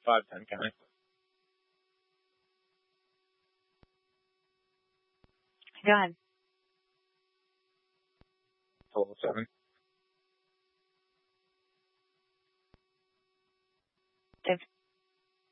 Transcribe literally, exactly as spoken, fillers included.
five ten County. Go ahead. Total seven. Dave.